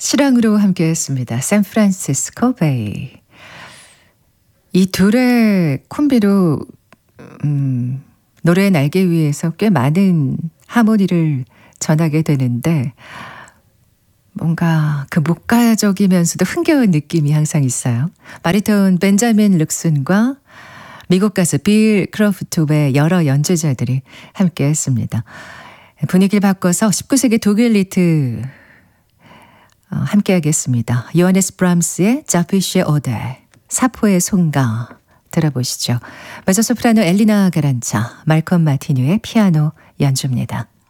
실황으로 함께했습니다. 샌프란시스코 베이. 이 둘의 콤비로 노래의 날개 위에서 꽤 많은 하모니를 전하게 되는데 뭔가 그 목가적이면서도 흥겨운 느낌이 항상 있어요. 바리톤 벤자민 룩슨과 미국 가수 빌 크로프트의 여러 연주자들이 함께했습니다. 분위기를 바꿔서 19세기 독일 리트 함께하겠습니다. 요하네스 브람스의 자피시의 오데, 사포의 송가 들어보시죠. 메소소프라노 엘리나 가란차, 말콤 마티뉴의 피아노 연주입니다.